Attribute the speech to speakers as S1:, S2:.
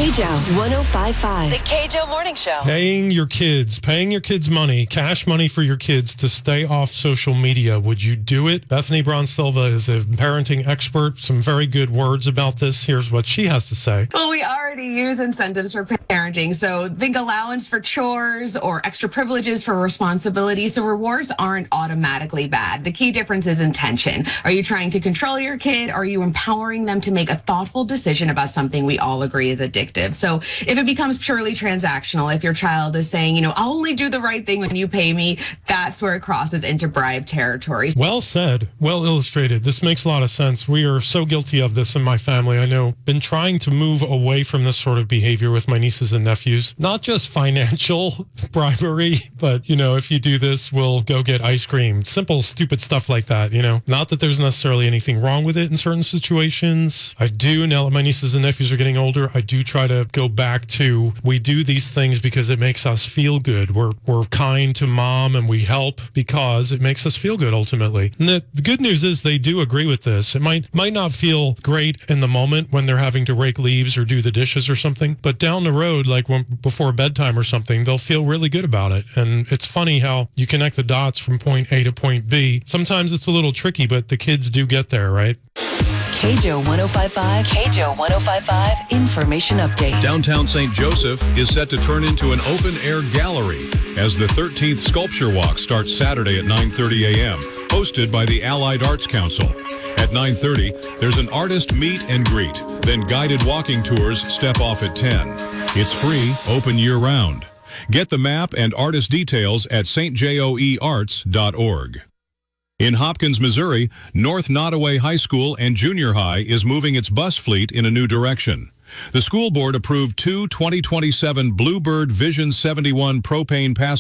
S1: KJO 105.5. The KJO Morning Show.
S2: Paying your kids money, cash money for your kids to stay off social media. Would you do it? Bethany Braun Silva is a parenting expert. Some very good words about this. Here's what she has to say.
S3: Well, we already use incentives for parenting. So think allowance for chores or extra privileges for responsibilities. So rewards aren't automatically bad. The key difference is intention. Are you trying to control your kid? Or are you empowering them to make a thoughtful decision about something we all agree is addictive? So if it becomes purely transactional, if your child is saying, I'll only do the right thing when you pay me, that's where it crosses into bribe territory.
S2: Well said. Well illustrated. This makes a lot of sense. We are so guilty of this in my family. I know. Been trying to move away from this sort of behavior with my nieces and nephews. Not just financial bribery, but, if you do this, we'll go get ice cream. Simple, stupid stuff like that, Not that there's necessarily anything wrong with it in certain situations. I do, now that my nieces and nephews are getting older, I do try to go back to, we do these things because it makes us feel good. We're kind to mom and we help because it makes us feel good ultimately. And the good news is they do agree with this. It might not feel great in the moment when they're having to rake leaves or do the dishes or something, but down the road, like before bedtime or something, they'll feel really good about it. And it's funny how you connect the dots from point A to point B. Sometimes it's a little tricky, but the kids do get there, right?
S1: KJO 105.5. KJO 105.5 Information Update.
S4: Downtown St. Joseph is set to turn into an open-air gallery as the 13th Sculpture Walk starts Saturday at 9:30 a.m., hosted by the Allied Arts Council. At 9:30, there's an artist meet and greet, then guided walking tours step off at 10. It's free, open year-round. Get the map and artist details at stjoearts.org. In Hopkins, Missouri, North Nottoway High School and Junior High is moving its bus fleet in a new direction. The school board approved two 2027 Bluebird Vision 71 propane passenger